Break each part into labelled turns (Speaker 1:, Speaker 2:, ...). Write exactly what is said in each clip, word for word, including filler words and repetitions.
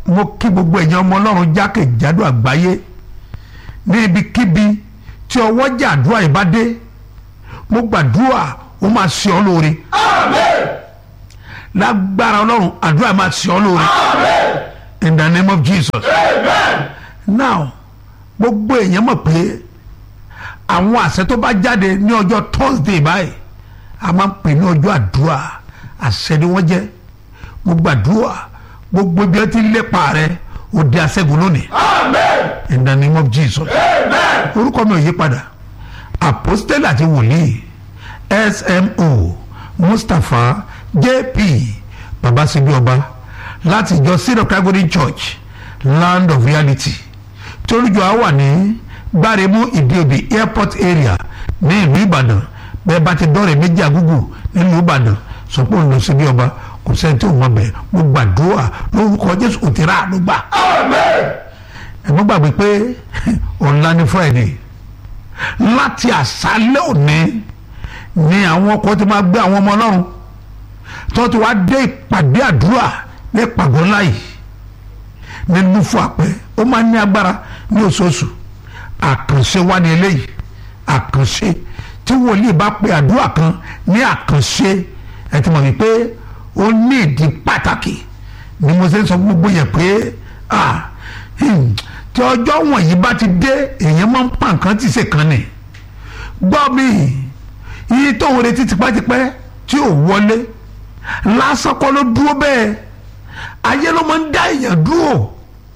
Speaker 1: mo kí gbogbo èèyàn ọmọ ọlọ́run jákèjádò àgbáyé ní ibikíbi tí ọwọ́ jà àdúrà yìí bá dé, mo gbàdúrà ó máa ṣe ọ́ lóore.
Speaker 2: Amen.
Speaker 1: Lágbára ọlọ́run àdúrà máa ṣe ọ́ lóore.
Speaker 2: Amen.
Speaker 1: In the name of Jesus.
Speaker 2: Amen.
Speaker 1: Now gbogbo èèyàn mọ̀ pé àwọn àṣẹ tó bá jáde ní ọjọ́ Thursday báyìí a máa ń pè ní ọjọ́ àdúrà. Àṣẹ ni wọ́n jẹ́. Mo gbàdúrà gbogbo ibi ẹ ti lépa rẹ ó di aṣẹ́gun lónìí.
Speaker 2: Amen.
Speaker 1: In the name of Jesus.
Speaker 2: Amen.
Speaker 1: Orúkọ mi ò yí padà. Apostle àti wòlíì S M O Mustapha J P Babasibi Ọba láti ìjọ Seed of Christ Golden Church Land of Reality tí olùjọ á wà ní Gbáremú Ìdíòbí Airport area ní ìlú Ìbàdàn. Bẹ́ẹ̀ bá ti dọ́rẹ̀ méjì àgúgù nílùú Ìbàdàn sọ pé òun lọ síbi ọba kò sẹ́ni tí òun wọ́n bẹ̀. Mo gbàdúrà lórúkọ Jésù kò ti rà àánú gbà.
Speaker 2: Amen.
Speaker 1: Ẹ má gbàgbé pé ọ̀la ní Friday láti àṣálẹ́ òní ni àwọn ọkọ̀ ti máa gbé àwọn ọmọ Ọlọ́run tó ti wá dé ìpàdé àdúrà ní ìpàgọ́ ńlá yìí nínú fún àpẹ. Ó máa ní agbára ní oṣooṣù. Àkànṣe wá ní eléyìí. Àkànṣe tí wòlíì bá pe àdúrà kan ní àkànṣe ẹ ti mọ̀ wípé ó ní ìdí pàtàkì ni mo ṣe ń sọ fún gbogbo yẹn pé ah tí ọjọ́ wọ̀nyí bá ti dé èèyàn máa ń pa nǹkan tí ṣe kan ni. Gbọ́ mi iye tó ń retí tipẹ́tipẹ́ tí ò wọlé lásán kọ́ ló dúró bẹ́ẹ̀. Ayé ló máa ń dá èèyàn dúró.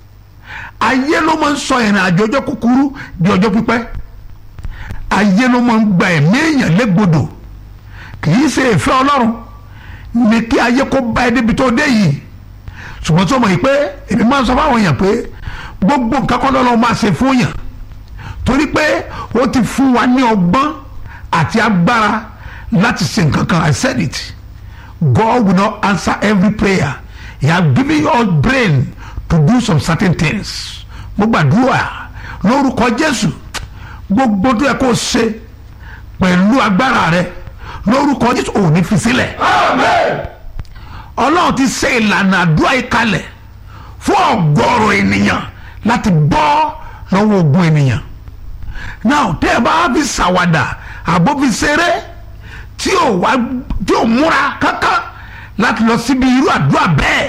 Speaker 1: Ayé ló máa ń sọ ìrìn àjò ọjọ́ kúkúrú di ọjọ́ pípẹ́. Ayé ló máa ń gba ẹ̀mí èèyàn légbodò. Kì í ṣe ìfẹ́ Ọlọ́run ní kí ayé kó bá ẹ débi tó dé yìí. Ṣùgbọ́n tó mọ̀ yìí pé èmi máa ń sọ fáwọn èèyàn pé gbogbo nǹkan kọ́ lọ́lọ́ máa ṣe fún yàn torí pé ó ti fún wa ní ọgbọ́n àti agbára láti ṣe nǹkan kan. I said it. God will not answer every prayer. He has given you all brain to do some certain things. Mo gbàdúrà lórúkọ Jésù gbogbo tó yẹ kó ṣe pẹ̀lú agbára rẹ lórúkọ Jésù ò ní fi sílẹ̀.
Speaker 2: Amen.
Speaker 1: Ọlọ́run ti ṣe ìlànà àdúrà ìkalẹ̀ fún ọ̀gọ̀rọ̀ ènìyàn láti bọ́ lọ́wọ́ ogun ènìyàn. Now tẹ́ ẹ bá fi ṣàwàdà àbó fi ṣeré tí ò wá tí ò múra kankan láti lọ síbi irú àdúrà bẹ́ẹ̀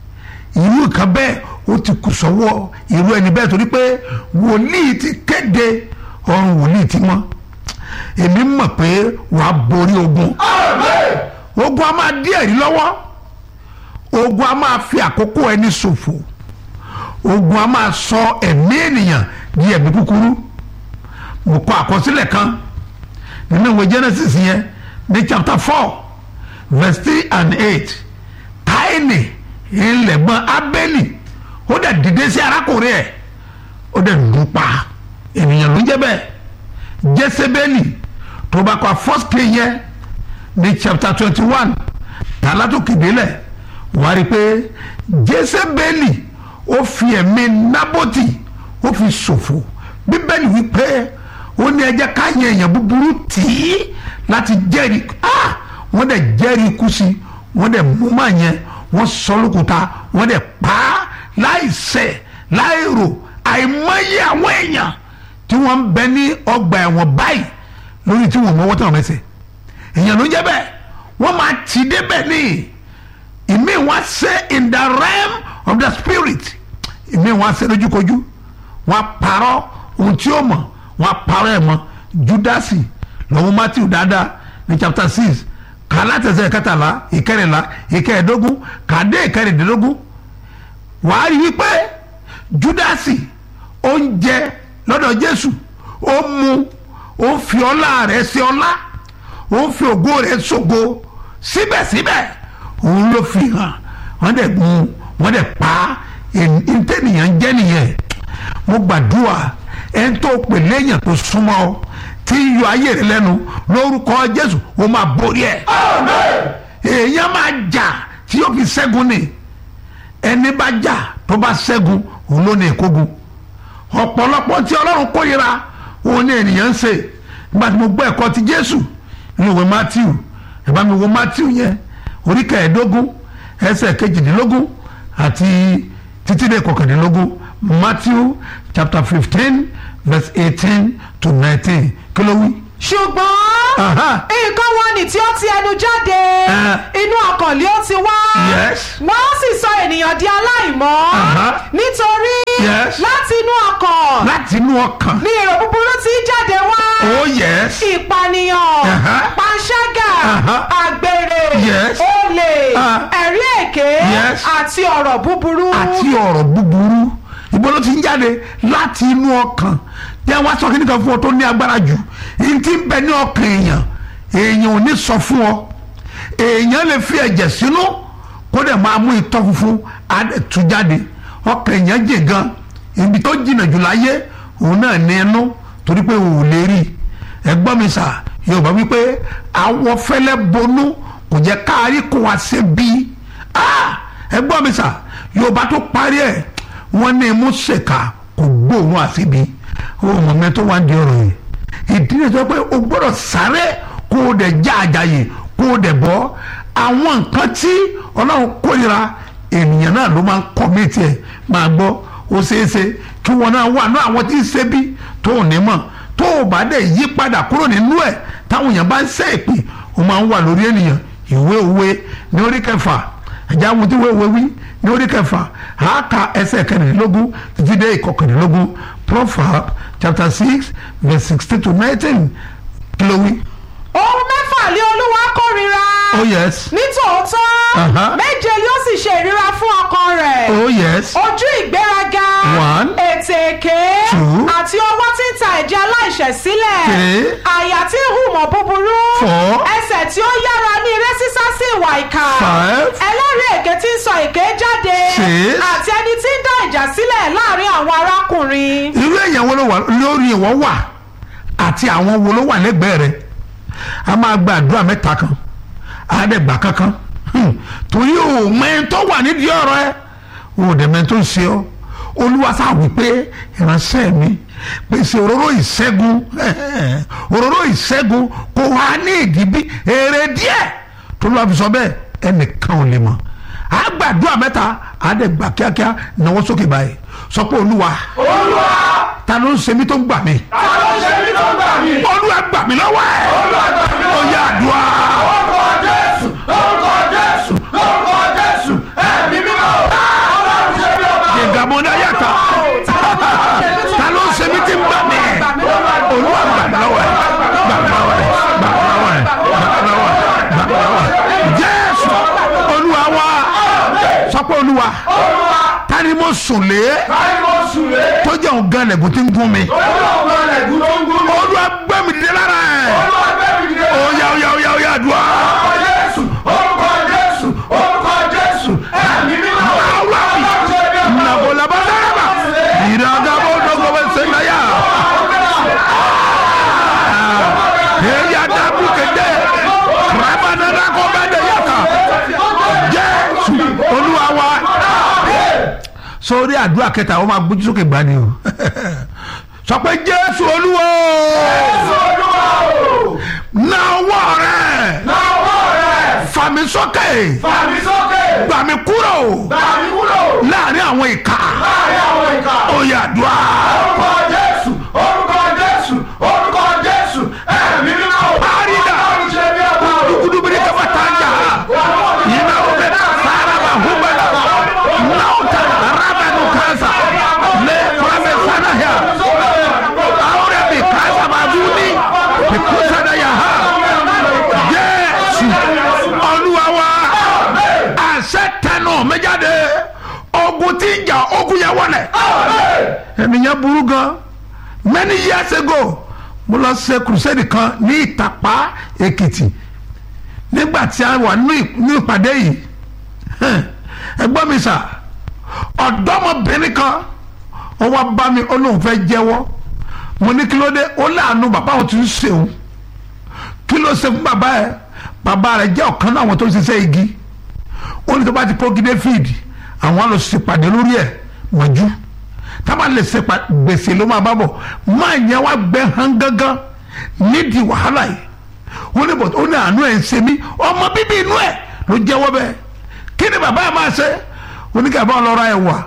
Speaker 1: irú nǹkan bẹ́ẹ̀ ó ti kù sọ́wọ́ irú ẹni bẹ́ẹ̀ torí pé wòlíì ti kéde ọrùn wòlíì ti mọ́. Èmi mọ̀ pé wàá borí ogun.
Speaker 2: Amen.
Speaker 1: Ogun a máa dí ẹ̀rí lọ́wọ́. Ogun a máa fi àkókò ẹni ṣòfò. Ogun a máa sọ ẹ̀mí ènìyàn di ẹ̀mí kúkúrú. Mo kọ àkọsílẹ̀ kan nínú ìwé Genesis yẹn ní chapter four verse three and eight. Káínì ìlẹ̀gbọ́n Ábélì ó dẹ̀ dìde sí arákùnrin ẹ̀ ó dẹ̀ lù pa. Ènìyàn ló ń jẹ́ bẹ́ẹ̀. Jésébélì tó bá kọ first king yẹn ní chapter twenty one tààlà tó kéde lẹ̀ wá rí i pé Jésébélì ó fi ẹ̀mí Nábótì ó fi ṣòfò. Bíbélì wípé ó ní ẹ jẹ́ ká yẹn èèyàn búburú tì í láti jẹ́rìí ah wọ́n dẹ̀ jẹ́rìí ikú sí wọ́n dẹ̀ mú màá yẹn wọ́n sọ lókùúta wọ́n dẹ̀ pa á láìṣẹ̀ láìrò. Àìmọye àwọn èèyàn tí wọ́n ń bẹ ní ọgbà ẹ̀wọ̀n báyìí lórí tí wọ́n mọ́wọ́ tán mẹ́sẹ̀. Èèyàn ló jẹ́ bẹ́ẹ̀ wọ́n máa tì débẹ̀ ní ìmí wọn ṣe in the realm of the spirit. Ìmí wọn ṣe lójúkojú wọn parọ́ ohun tí ó mọ̀ wọn parọ́ ẹ̀ mọ́. Júdásì lọ́wọ́ Matthew dáadáa ní chapter six kàlátẹ̀sẹ̀ kẹtàlá ìkẹrìnlá ìkẹẹ̀dógún kàdé ìkẹrìndínlógún wàá rí wípé Júdásì ó ń jẹ lọ́dọ̀ Jésù ó mu ó fi ọlá rẹ̀ sí ọlá ó fi ògo rẹ̀ sógo síbẹ̀síbẹ̀ òun ló fi hàn wọ́n dẹ̀ gun wọ́n dẹ̀ pa ìtẹ̀nìyàn jẹ́ nìyẹn. Mo gbàdúrà ẹni tó pè léèyàn tó súnmọ́ ọ tí yọ ayé rẹ lẹ́nu lórúkọ Jésù ó máa borí ẹ̀.
Speaker 2: Amen.
Speaker 1: Èèyàn máa jà tí yóò fi ṣẹ́gun ni. Ẹni bá jà tó bá ṣẹ́gun òun ló ní ìkógun. Ọ̀pọ̀lọpọ̀ tí Ọlọ́run kórìíra òun ní ènìyàn ń ṣe. Nígbà tí mo gbọ́ ẹ̀kọ́ ti Jésù nínú ìwé Matthew ẹ bá mi wo Matthew yẹn orí kẹẹ̀ẹ́dógún ẹsẹ̀ kejìdínlógún àti títí dé kọkàndínlógún Matthew chapter fifteen verse eighteen to nineteen kí ló wí.
Speaker 3: ṣùgbọ́n nǹkan wọn ni tí ó ti ẹnu jáde inú ọkàn lé ó ti wá wọ́n sì sọ ènìyàn di aláìmọ́ nítorí láti inú ọkàn
Speaker 1: láti inú ọkàn
Speaker 3: ni èrò búburú ti jáde wá.
Speaker 1: oh yes.
Speaker 3: ìpànìyàn panṣágà àgbèrè olè ẹ̀rí èké àti ọ̀rọ̀ búburú.
Speaker 1: àti ọ̀rọ̀ búburú ibo ló ti ń jáde láti inú ọkàn tí wọ́n sọ kí nìkan fún ọ tó ní agbára jù yìí ti ń bẹ ní ọkàn èèyàn èèyàn ò ní sọ fún ọ èèyàn lè fi ẹ̀jẹ̀ sínú kó dẹ̀ máa mú itọ́ funfun tú jáde ọkàn èèyàn jìn gan ibi tó jìnnà jù láyé òun náà ní inú torí pé òun ò lè rí ẹgbọ́n mi sà Yorùbá wípé àwọ̀ fẹ́lẹ́ bonú kò jẹ́ káàrí kó wá sí bí ẹgbọ́n mi sà Yorùbá tó parí ẹ̀ wọ́n ní imú ṣèkà kò gbóòórùn àṣìbí ohun mi tó wá ń di ọ̀rọ̀ yìí ìdílé tó pé o gbọ́dọ̀ sáré kó o dẹ̀ já àjàyè kó o dẹ̀ bọ́ àwọn nǹkan tí Ọlọ́run kórìíra ènìyàn náà ló máa ń kọ́ mí tiẹ̀ máa gbọ́ ó ṣeéṣe kí wọn náà wà ní àwọn tí ń ṣe bí tó ò ní mọ̀ tó o bá dẹ̀ yí padà kúrò nínú ẹ̀ táwọn èèyàn bá ń ṣe èpè o máa ń wà lórí ènìyàn ìwé òwe ní orí kẹfà ẹ̀já wọn tí ìwé òwe wí ní orí kẹfà àáka ẹsẹ̀ kẹrìndínlógún títí dé ìkọkàndínlógún Proverbs chapter six verse sixteen to nineteen kí ló wí.
Speaker 3: ohun mẹ́fà lé Olúwa kórìíra.
Speaker 1: oh yes.
Speaker 3: nítòótọ́ méje yóò sì ṣe ìríra fún ọkàn rẹ̀.
Speaker 1: oh yes.
Speaker 3: ojú ìgbéraga.
Speaker 1: one.
Speaker 3: ètè èké.
Speaker 1: two.
Speaker 3: àti ọwọ́ tí ń ta ẹ̀jẹ̀ aláìṣẹ̀ sílẹ̀.
Speaker 1: three.
Speaker 3: àyà tí ń hùmọ̀ búburú.
Speaker 1: four.
Speaker 3: ẹsẹ̀ tí ó yára ní eré sísá sí ìwà ìkà.
Speaker 1: five.
Speaker 3: ẹlẹ́rìí èké tí ń sọ èké jáde.
Speaker 1: six.
Speaker 3: àti ẹni tí ń dá ìjà sílẹ̀ láàrin àwọn arákùnrin.
Speaker 1: irú èèyàn wo ló wà lórí ìwọ wà àti àwọn wo ló wà lẹ́gbẹ̀ẹ́ rẹ̀ a máa gba àdúrà mẹ́ta kan àádẹ́gbà kankan torí o mẹ́rin tó wà nídìí ọ̀rọ̀ ẹ o dẹ̀ mẹ́rin tó ń ṣe ọ́ Olúwa sáà wí pé ìránṣẹ́ mi pèsè òróró ìṣẹ́gun òróró ìṣẹ́gun kò wá ní ìdíbí èrè díẹ̀ tó lọ́ọ́ fi sọ bẹ́ẹ̀ ẹnìkan ò lè mọ̀ àgbàdúrà mẹ́ta àádẹ́gbà kíákíá náwó sókè báyìí sọ pé Olúwa
Speaker 2: Olúwa
Speaker 1: ta ló ń ṣe mí tó ń gbà mí
Speaker 2: ta ló ń ṣe mí tó ń gbà mí
Speaker 1: Olúwa gbà mí lọ́wọ́ ẹ̀
Speaker 2: Olúwa gbà mí lọ́wọ́
Speaker 1: ó yá àdúrà.
Speaker 2: orúkọ Jésù orúkọ Jésù orúkọ Jésù ẹ̀mí mímọ́ Ọlọ́run ṣe mí ọba.
Speaker 1: ìgbàmọ́dá yàtọ̀ ta ló ń ṣe mí tí ń gbà mí Olúwa gbà mí lọ́wọ́ ẹ̀ gbà mí lọ́wọ́ ẹ̀ gbà mí lọ́wọ́ ẹ̀ gbà mí lọ́wọ́ ẹ̀ gbà mí lọ́wọ́ ẹ̀ Jésù Olúwa wa sọ pé Olúwa ta ni mo sùn lé tó jẹ́ òun gan lẹ̀gùn tí ń gún mi Olúwa gbé mi dìde lára ẹ̀ ó yá ó yá ó yá ó yá àdúrà.
Speaker 2: orúkọ Jésù orúkọ Jésù ẹ̀mí mímọ́
Speaker 1: Nabola Badaraba, Iragabo Dogobe Senaya. Eya dabu kede, Rabanana Kobede Yaka. Jésù Olúwa wa. Sórí àdúrà kẹta ó máa gbójú sókè gbani o. Sọ pé Jésù Olúwa o. Na ọwọ́ rẹ̀.
Speaker 2: Na ọwọ́ rẹ̀.
Speaker 1: Fà mí sókè.
Speaker 2: Fà mí sókè.
Speaker 1: Gbà mí kúrò.
Speaker 2: Gbà mí kúrò.
Speaker 1: Láàárín àwọn ìkà.
Speaker 2: Láàárín àwọn ìkà.
Speaker 1: Ó yá àdúrà.
Speaker 2: Orúkọ Jésù orúkọ Jésù orúkọ Jésù ẹ̀mí mímọ́.
Speaker 1: Arida.
Speaker 2: Ọlọ́run ṣe mí ọba.
Speaker 1: Dugudubiri kama tanja. Ina ube saraba hubala. Nauta raba nukasa. Le kwame sana ya. Aure bi kasa bazuni. Pikusa da ya ha. Jésù Olúwa wa. Àṣẹ tẹnu mi jáde. Ogun tí ń jà ogun yẹn wọlẹ̀. Ènìyàn burú gan. Many years ago mo lọ ṣe crusade kan ní Ìtàpá Èkìtì nígbà tí a wà ní ìpàdé yìí ẹgbọ́n mi sà ọ̀dọ́mọbìnrin kan ó wá bá mi ó lóun fẹ́ jẹ́wọ́ mo ní kí ló dé ó láàánú bàbá òun ti ń ṣeun kí ló ṣe fún bàbá ẹ bàbá rẹ jẹ́ ọ̀kan náà àwọn tó ń ṣiṣẹ́ igi ó ní tó bá ti kó gidé fíìdì àwọn lọ ṣèpàdé lórí ẹ̀ mọ̀jú tábà lè ṣe gbèsè ló máa bá bọ̀ máa yẹn wá gbẹ hàn gángan nídìí wàhálà yìí ó ní bọ̀tọ̀ ó ní àánú ẹ̀ ń ṣe mí ọmọ bíbí inú ẹ̀ ló jẹ́wọ́ bẹ́ẹ̀ kí ni bàbá ẹ̀ máa ṣe oníkàbá ọlọ́ra ẹ̀ wà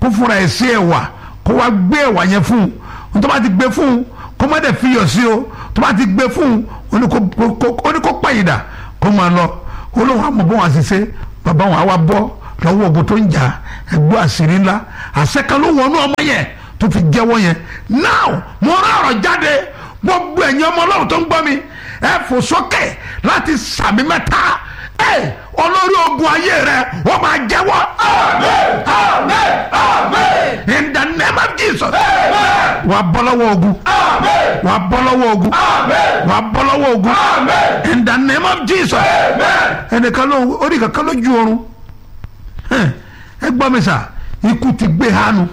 Speaker 1: kó fúnra ẹ̀ sí ẹ̀wà kó wá gbé ẹ̀wà yẹn fún un tó bá ti gbé fún un kó má dẹ̀ fiyọ̀ sí o tó bá ti gbé fún un ó ní kó pàyìdà kó máa lọ olóhùn àmọ́ bọ́ wọn àṣìṣe bàbá wọn àwa bọ́ lọ́wọ́ ogun tó ń jà ẹgbẹ́ àṣírí ńlá àṣẹkan ló wọnú ọmọ yẹn tó fi jẹ́wọ́ yẹn now mo rán ọ̀rọ̀ jáde gbogbo ẹ̀yin ọmọ ọlọ́run tó ń gbọ́ mi ẹ fò sókè láti sàmì mẹ́ta ẹ olórí ogun ayé rẹ wọ́n máa jẹ́wọ́.
Speaker 2: Amen, amen, amen.
Speaker 1: In the name of Jesus.
Speaker 2: Amen.
Speaker 1: wà á bọ́ lọ́wọ́ ogun.
Speaker 2: Amen.
Speaker 1: wà á bọ́ lọ́wọ́ ogun.
Speaker 2: Amen.
Speaker 1: wà á bọ́ lọ́wọ́ ogun.
Speaker 2: Amen.
Speaker 1: In the name of Jesus.
Speaker 2: Amen.
Speaker 1: ẹnìkan ló orí kankan ló ju oorun ẹ gbọ́ mi sà ikú ti gbé hánu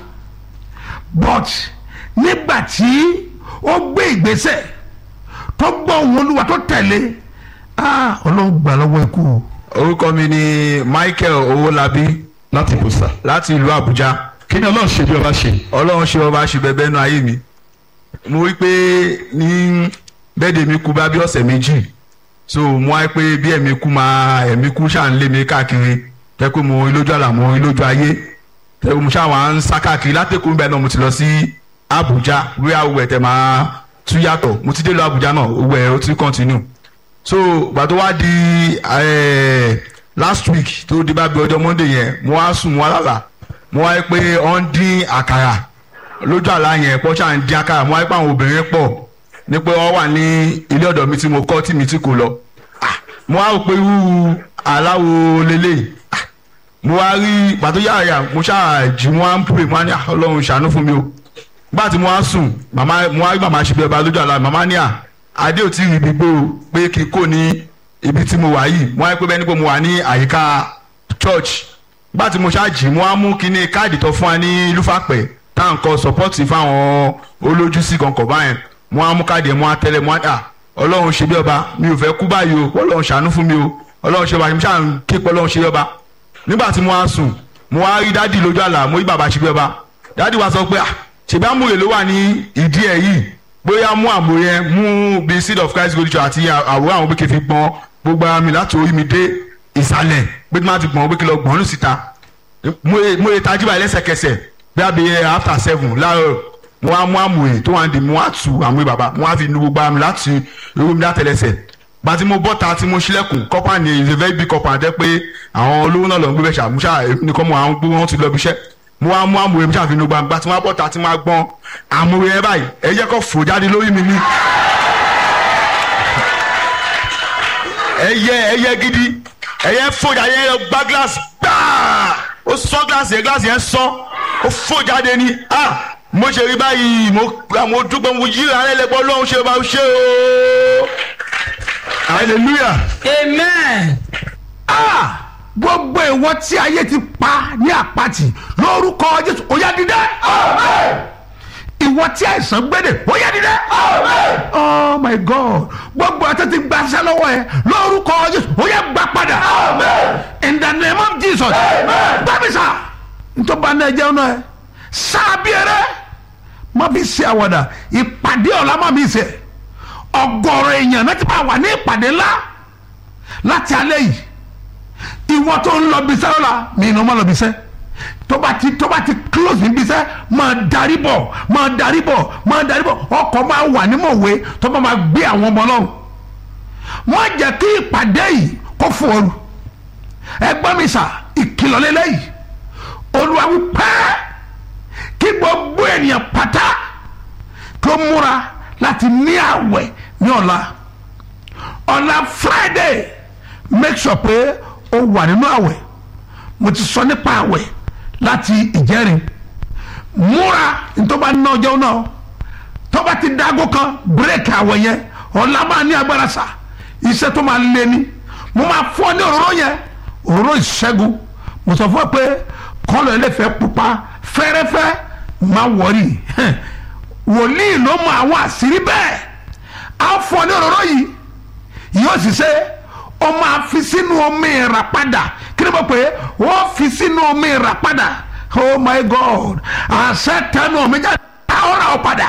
Speaker 1: but nígbà tí ó gbé ìgbésẹ̀ tó gbọ́ ohùn Olúwa tó tẹ̀lé Ọlọ́run gbà lọ́wọ́ ikú o.
Speaker 4: orúkọ mi ni Michael Owólabí
Speaker 5: láti bùsà
Speaker 4: láti ìlú Àbújá.
Speaker 5: kí ni ọlọ́run ṣe bí ọba ṣe.
Speaker 4: Ọlọ́run ṣe ọba ṣe bẹbẹ nú ayé mi. mo rí pé ní bẹ́ẹ̀dẹ̀ mi kú bá bí ọ̀sẹ̀ méjì so mo wá pé bí ẹ̀mí kú máa ẹ̀mí kú ṣáà ń lé mi káàkiri jẹ́ pé mo rí lójú àlà mo rí lójú ayé jẹ́ pé mo ṣáà wá ń sá káàkiri látẹ̀kùn bẹ́ẹ̀ náà mo ti lọ sí Àbújá wí àwọ̀ ẹ̀tẹ̀ máa tún yàtọ̀ mo ti dé lọ Àbújá náà owó ẹ̀ ó ti continue so gbà tó wá di last week tó di bá bí ọjọ́ Monday yẹn mo wá sùn mo wá lálàá mo wá pé ọ ń dín àkàrà lójú àlá yẹn pọ́ ṣáà ń dín àkàrà mo wá pé àwọn obìnrin pọ̀ ní pé wọ́n wà ní ilé ọ̀dọ̀ mi tí mo kọ́ tí mi tí kò lọ mo wá rò pé irú aláwo lélẹ̀ mo wá rí pàtó yára mo ṣáà jí mo wá ń pè mo wá ní Ọlọ́run ṣàánú fún mi o gbà tí mo wá sùn màmá mo wá rí màmá ṣe bí ọba lójú àlá màmá ní à adé ò tí ì rí ibi gbó pé kí n kò ní ibi tí mo wà yìí mo wá pé bẹ́ẹ̀ ni pé mo wà ní àyíká church gbà tí mo ṣáàjì mo wá mú kíní káàdì tó fún wa ní lúfàpẹ́ tá à ń kọ sọpọ́tì fáwọn olójú sí kankan báyẹn mo wá mú káàdì ẹ̀ mo wá tẹ́lẹ̀ mo wá dà Ọlọ́run ṣe bí ọba mi ò fẹ́ kú báyìí o Ọlọ́run ṣàánú fún mi o Ọlọ́run ṣe ọba mi ṣáà ń ké pé Ọlọ́run ṣe bí ọba nígbà tí mo wá sùn mo wá rí dádì lójú àlá mo rí bàbá ṣe bí ọba dádì wa sọ pé ṣèbí àmúrè ló wà ní ìdí ẹ̀ yìí bóyá mú àmúrè yẹn mú bí seed of Christ gold church àti àwòrán àwọn bíkẹ́ fi gbọ́n gbogbo ara mi láti orí mi dé ìsàlẹ̀ pé tí wọ́n ti gbọ́n bíkẹ́ lọ gbọ́n ní síta mo lè tajú báyìí lẹ́sẹ̀kẹsẹ̀ bí a bẹ after seven láàárọ̀ mo wá mú àmúrè tó wà ní di mo wá tu àmúrè bàbá mo wá fi nu gbogbo ara mi láti irú mi látẹlẹsẹ̀ gbàtí mo bọ́ta tí mo ṣílẹ̀kùn kọ́pà ni is a very big kọ́pà jẹ́ pé àwọn olówó náà lọ ń gbé bẹ́ẹ̀ ṣàmúṣà nìkan mo àwọn gbé wọn ti lọ bí iṣẹ́ mo wá mú àmúrè mi ṣàfihàn gbàgbà tí wọ́n bọ́ta tí wọ́n gbọ́n àmúrè yẹn báyìí ẹ jẹ́ kó fò jáde lórí mi ní. ẹyẹ ẹyẹ gidi ẹyẹ fò jáde yẹn lọ gbá gíláàsì gbáà ó sọ gíláàsì yẹn gíláàsì yẹn sọ ó fò jáde ní ah mo ṣe rí báyìí mo mo dúpẹ́ mo yí ara ẹlẹ́gbọ́n lọ́hún ṣe bá ṣe o hallelujah
Speaker 3: amen.
Speaker 1: ah gbogbo ìwọ tí ayé ti pa ní àpatì lórúkọ Jésù ó yá dìde.
Speaker 2: Amen.
Speaker 1: ìwọ tí àìsàn gbédè ó yá dìde.
Speaker 2: Amen.
Speaker 1: oh my God gbogbo àti ti gbaṣẹ́ lọ́wọ́ ẹ lórúkọ Jésù ó yá gbà padà.
Speaker 2: Amen.
Speaker 1: in the name of Jesus.
Speaker 2: Amen.
Speaker 1: gbàmísà ntọ́ba náà jẹun náà ẹ sábìẹ̀rẹ̀ má fi ṣe àwàdà ìpàdé ọ̀la má fi ṣe ọgọ́rọ̀ èèyàn náà ti máa wà ní ìpàdé ńlá láti alẹ́ yìí ìwọ tó ń lọ bisẹ́ lọ́la mi ìnáwó má lọ bisẹ́ tó bá ti tó bá ti close ní bisẹ́ máa darí bọ̀ máa darí bọ̀ máa darí bọ̀ ọkọ̀ máa wà ní mọ̀wé tó bá máa gbé àwọn ọmọ lọ́rùn má jẹ́ kí ìpàdé yìí kó fún ọrù ẹgbẹ́ mi sà ìkìlọ̀ lélẹ́yìí Olúwa wí pẹ́ kí gbogbo ènìyàn pátá tó múra láti ní àwẹ̀ ní ọ̀la ọ̀la Friday make sure pé ó wà nínú àwẹ̀ mo ti sọ nípa àwẹ̀ láti ìjẹrin múra ntọ́ba náà ọjọ́ náà tọ́ba ti dágó kan bírèkì àwẹ̀ yẹn ọ̀la máa ní agbára sà iṣẹ́ tó máa lé ní mo máa fọ́ ní òróró yẹn òróró ìṣẹ́gun mo sọ fún ẹ pé kọ́lọ̀ ẹlẹ́fẹ̀ẹ́ pupa fẹ́rẹ́fẹ́ má wọ̀rí wòlíì ló mọ àwọn àṣírí bẹ́ẹ̀ á fọ́ ní òróró yìí yóò sì ṣe ó máa fi sínú omi ìràpadà kí ni mo pè é ó fi sínú omi ìràpadà oh my God àṣẹ tẹnu omi jáde àhóra ọ padà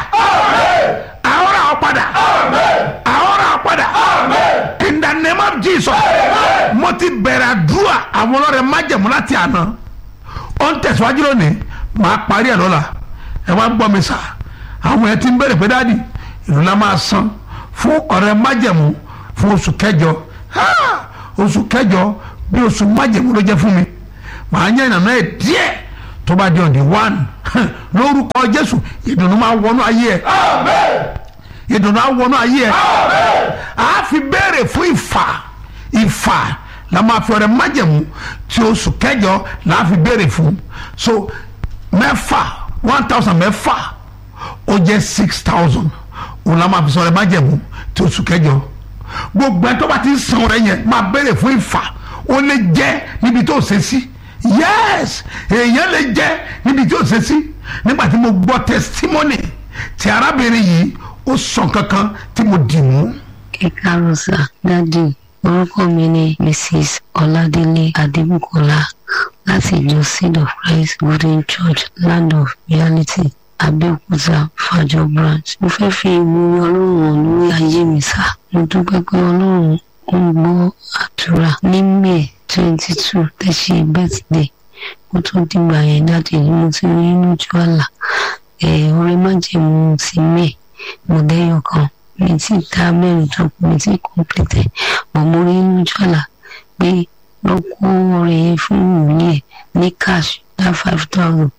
Speaker 1: àhóra ọ padà àhóra ọ padà in the name of Jesus mo ti bẹ̀rẹ̀ àdúrà àwọn ọlọ́rẹ̀ májẹ̀mú láti àná ó ń tẹ̀síwájú lónìí máa parí ẹ̀ lọ́la ẹ wá gbọ́ mi sà àwọn ẹ̀ ti ń bẹ̀rẹ̀ pé dáàdì ìlú la máa san fún ọ̀rẹ́ májẹ̀mú fún oṣù kẹjọ oṣù kẹjọ bí oṣù májẹ̀mú ló jẹ́ fún mi màá yẹ ìnànà ẹ̀ díẹ̀ tó bá di ọ̀dì one lórúkọ Jésù ìdùnnú máa wọnú ayé ẹ̀ ìdùnnú á wọnú ayé ẹ̀ á fi béèrè fún ìfà ìfà la máa fi ọ̀rẹ́ májẹ̀mú tí oṣù kẹjọ la fi béèrè fún so mẹ́fà one thousand mẹ́fà ó jẹ́ six thousand òun la máa fi sọ̀rọ̀ májẹ̀mú tí oṣù kẹjọ gbogbo ẹ̀ tó bá ti san ọ̀rẹ́ yẹn máa béèrè fún ìfà ó lè jẹ́ níbi tó ṣe sí yes èèyàn lè jẹ́ níbi tí ó ṣe sí nígbà tí mo gbọ́ testimony tí arábìnrin yìí ó sọ kankan tí mo dì mú.
Speaker 6: kíkà rosa dádì orúkọ mi ni mrs ọládélé adébùkọlá láti ìjọ seed of christ golden church land of reality abẹ́òkúta fàjọ branch. mo fẹ́ fi ìwúrí ọlọ́run hàn lórí ayé mi sá. mo dúpẹ́ pé ọlọ́run ń gbọ́ àdúrà ní may twenty two tẹ̀sí birthday kó tó dìgbà yẹn jáde ni mo ti rí lójú àlá ọ̀rẹ́ májẹ̀mú ti may mo dẹ́yọ̀ kan mi ti ta mẹ́rin tó kù mi ti complete mọ̀ mo rí lójú àlá pé lọ kó ọ̀rẹ́ yẹn fún ìwúlẹ̀ ẹ̀ ní cash dá five thousand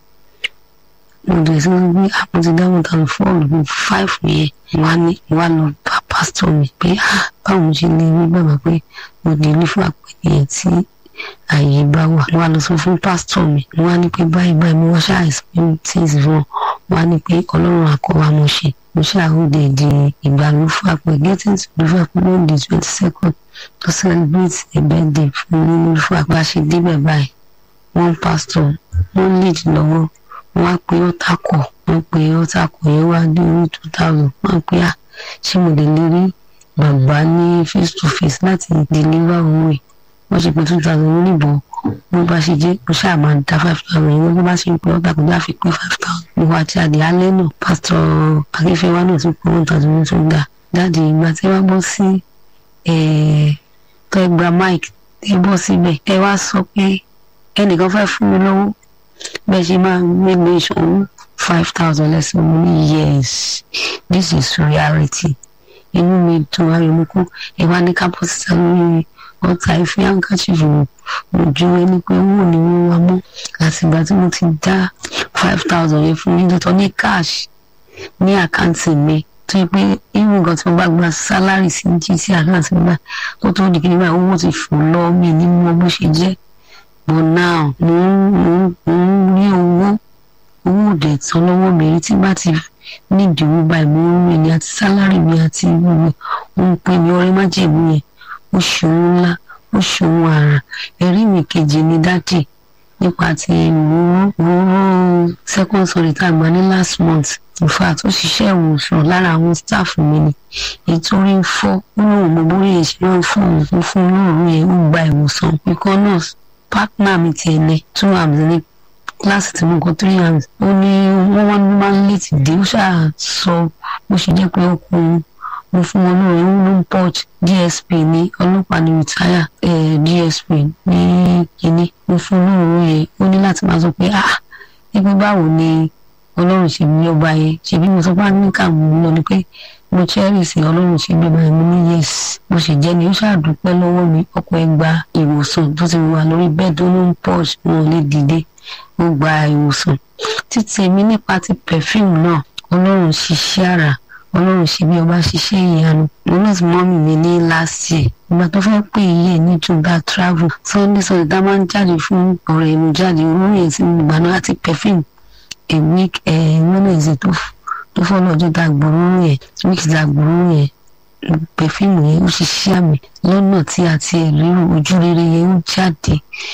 Speaker 6: mo dẹ̀ sí gbé àpótí dáhùn tàbí fọ́ọ̀lù bíi five yẹn wá ní wá lọ bá pásítọ̀ mi pé báwo mo ṣe lè rí bàbá pé mo dé ní fún àpẹẹrẹ tí àyè bá wà wá lọ sọ fún pásítọ̀ mi wá ní pé báyìí báyìí mo wá ṣáà explain things wrong wá ní pé ọlọ́run àkọ́wá mo ṣe mo ṣàhóde di ìgbàlú fún àpẹ getting to the fún àpẹ on the twenty second to celebrate a birthday fún nínú fún àpẹ àṣẹ débẹ̀ báyìí one pastor wọ́n lead lọ́wọ́ wọ́n á pe ọ́tà kọ̀ wọ́n pe ọ́tà kọ̀ yẹn wá dé orí two thousand wọ́n á pe à ṣé mo lè lè rí bàbá ní face to face láti deliver owó ẹ̀ wọ́n ṣe pé two thousand oníbọ̀ bó bá ṣe jẹ́ kó ṣáà máa dá five thousand yẹn bó bá ṣe ń pe ọ́tà kọ̀ dá fi pé five thousand ìwà àti àdé alẹ́ náà pásítọ̀ akínfẹ́wá náà tún pé one thousand tó gbà dáàdi ìgbà tí wọ́n bọ́ sí tó ẹ gba mic ẹ bọ́ síbẹ̀ ẹ wá sọ pé ẹnìkan fẹ́ fún mi lọ́wọ́ bẹ́ẹ̀ ṣe máa gbégbé ìṣòwò five thousand lẹ́sìn mo ní yes this is reality inú mi dùn ayọ̀ mi kú ẹ wá ní kápọ́sítà lórí ọ̀tá ìfẹ́ àǹkàṣìfò ojú ẹni pé owó ni wọ́n wá mọ́ àtìgbà tí mo ti dá five thousand yẹn fún mi lọ́tọ̀ ní cash ní àkáǹtì mi tó yẹ pé irú nǹkan tí mo bá gba sálárì sí jí sí àkáǹtì mi báyìí tó tó di kí ni báyìí owó ti fò lọ mí ní mo bó ṣe jẹ́ but now mo ń rí owó owó òde tán lọ́wọ́ mi rí tí bá ti ní ìdíwọ́ báyìí mo ń rìn ní àti sálárì mi àti irú mi ó ń pè mí ọ̀rẹ́ májèmú yẹn ó ṣòwò ńlá ó ṣòwò àrà ẹ̀rí mi kejì ni dádì nípa ti ìwúrú ìwúrú second sorry tá a gbà ní last month in fact ó ṣiṣẹ́ ìwòsàn lára àwọn staff mi ni ìtorí ń fọ́ ó lóun mo bórí ìṣẹ́ ń fọ́ òun fún olóòrùn yẹn ó gba ìwòsàn ikọ́ nurse partner mi ti ẹ̀nẹ́ two arms ní kíláàsì tí mo kọ three arms ó ní wọ́n wá ní máa ń létí dé ó ṣáà sọ bó ṣe jẹ́ pé ọkùnrin mo fún wọn lóore ń ló ń port dsp ní ọlọ́pàá ní rìtáyà dsp ní kínní mo fún lóore yẹn ó ní láti máa sọ pé ah ẹgbẹ́ báwo ni ọlọ́run ṣe bí ọba yẹn ṣe bí mo sọ pé àníkà mo lọ ni pé mo cherish ọlọ́run ṣe bí ọba yẹn mo ní yes mo sì jẹ́ ni ó ṣàdúpẹ́ lọ́wọ́ mi ọkọ̀ ẹ̀ gba ìwòsàn tó ti wà lórí bẹ́ẹ̀dì ó ló ń port wọn ò lè dìde ó gba ìwòsàn títí èmi nípa ti perfume náà ọlọ́run ṣiṣẹ́ àrà ọlọ́run ṣe bí ọba ṣiṣẹ́ ìyanu lọ́nà mọ́mì mi ní last year ìgbà tó fẹ́ pè yé níjọba travel sunday sunday tá a máa ń jáde fún ọ̀rẹ́ mi jáde olóyè tí mo gbà náà àti perfume a week wednesday tó tó fọ́ lọ́jọ́ tá a gbòòrò yẹn week tá a gbòòrò yẹn perfume yẹn ó ṣiṣẹ́ àmì lọ́nà tí a ti ríro ojú rere yẹn ó jáde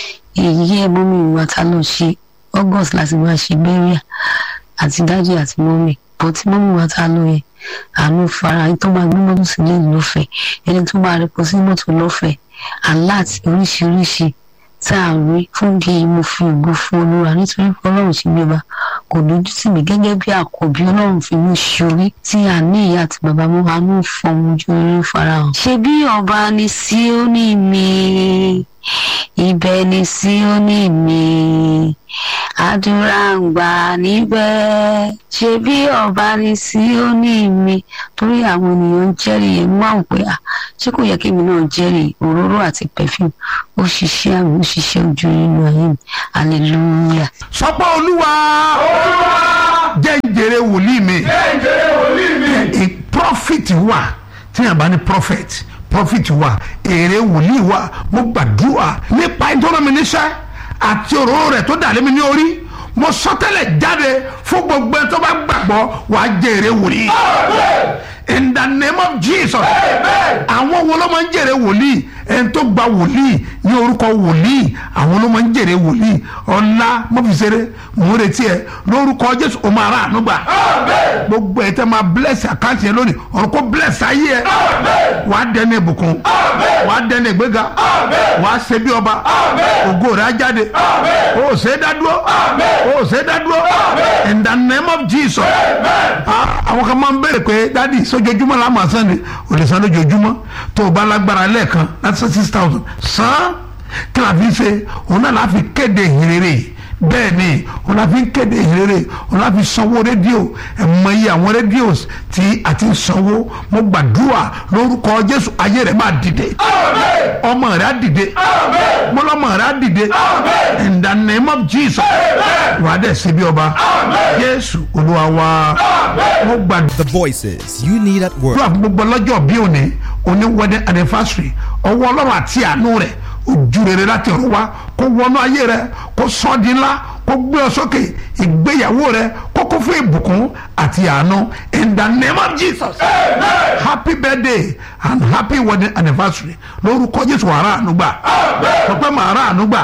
Speaker 6: èyí ẹ̀ mọ́mì wa ta lọ ṣe august láti máa ṣe bẹ́ríà àti dájú àti mọ́mì bọ́ tí mọ́mì wa ta lọ yẹn àánú fara ẹni tó máa gbé mọ́tò sílẹ̀ lọ́fẹ̀ẹ́ ẹni tó máa rẹpọ̀ sí mọ́tò lọ́fẹ̀ẹ́ aláàtì oríṣiríṣi tá a rí fún bí mo fi ògo fún olúwa nítorí pé ọlọ́run ṣe bí ọba kò lójú tì mí gẹ́gẹ́ bí àkọ́bí ọlọ́run fi mú ṣorí tí a ní ìyá àti bàbá mú àánú fọmọ ojú orí farahàn. ṣe bí ọba ní Síónì mi ibẹ̀ ni Síónì mi àdúrà ń gbà níbẹ̀ ṣe bí ọba ni Síónì mi. Torí àwọn ènìyàn ń jẹ́rìí ẹ̀ máa ń pè á ṣé kò yẹ kí èmi náà jẹ́rìí òróró àti perfume ó ṣiṣẹ́ àmì ó ṣiṣẹ́ ojú nínú ayé mi. Hallelujah.
Speaker 1: sọpọ́ olúwa jẹ́ ń jèrè wòlíì mi.
Speaker 2: jẹ́ ń jèrè wòlíì mi.
Speaker 1: prophet wà tí yàn bá ní prophet prophet wà èrè wòlíì wà. mo gbàdúrà nípa ìtọ́nà mi níṣẹ́ àti òróró rẹ̀ tó dà lé mi ní orí mo sọtẹ́lẹ̀ jáde fún gbogbo ẹ̀ tó bá gbàgbọ́ wàá jẹ́ èrè wòlíì. in the name of Jesus. àwọn wo ló máa ń jèrè wòlíì ẹni tó gba wòlíì ní orúkọ wòlíì àwọn ló máa ń jèrè wòlíì. ọ̀la mo fi ṣeré mò ń retí ẹ lórúkọ Jésù o máa rà àánú gbà. gbogbo ẹ̀ tẹ́ máa bless àkáǹtì yẹn lónìí ọ̀rọ̀ kó bless ayé ẹ. wàá dẹni ìbùkún wàá dẹni ìgbéga wàá ṣe bí ọba ògo rẹ̀ á jáde o ò ṣe é dá dúró o ò ṣe é dá dúró in the name of Jesus. àwọn kan máa ń béèrè pé dádì sójoojúmọ́ la máa san ni o lè san lójoojúmọ́ tó o bá lágbára lẹ́ẹ̀kan láti san six thousand san kí la fi ṣe òun náà la fi kéde ìhìnrere bẹ́ẹ̀ ni òun la fi kéde ìhìnrere òun la fi sanwó rédíò ẹ̀mọ iye àwọn rédíò tí a ti sanwó mo gbàdúrà lórúkọ Jésù ayé rẹ̀ máa dìde ọmọ rẹ̀ á dìde mo lọ́mọ rẹ̀ á dìde in the name of Jesus wà á dẹ̀ ṣe bí ọba Jésù Olúwa wa mo gbàdúrà.
Speaker 7: The voices you need at work.
Speaker 1: fún gbogbo lọ́jọ́ bí òní òní wedding anniversary ọwọ́ Ọlọ́run àti àánú rẹ̀ ojú rere láti ọ̀run wá kó wọnú ayé rẹ kó sọ di ńlá kó gbé ọ sókè ìgbéyàwó rẹ kó kó fún ìbùkún àti àánú in the name of Jesus. Amen. Happy birthday and happy wedding anniversary lórúkọ Jésù wàrà ànúgbà pẹpẹ màrà ànúgbà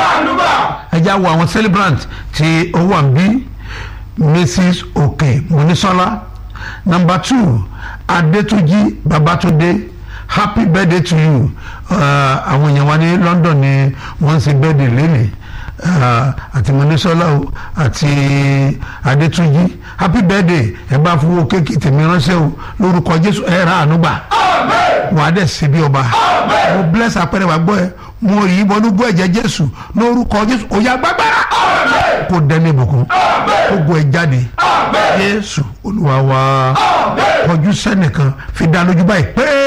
Speaker 1: ẹ já wo àwọn celebrant tí ó wà ń bí Missus Oke Munisola number two Adetuji Babatunde happy birthday to you. àwọn èèyàn wa ní London ni wọ́n ń ṣe birthday lẹ́nìí àti Munisola o àti Adetuji happy birthday ẹ bá fowó kéèkì tèmi ránṣẹ́ o lórúkọ Jésù ẹ ra àánú gbà wà á dẹ̀ ṣe bí ọba mo bless apẹ̀rẹ̀ wà gbọ́ ẹ mo yí bọ́nú gbọ́ ẹ̀jẹ̀ Jésù lórúkọ Jésù òyà gbàgbára kò dẹ́ni ìbùkún kó gbọ́ ẹ jáde Jésù Olúwa wa kọjú sẹ́nìkan fi dá lójú báyìí pé.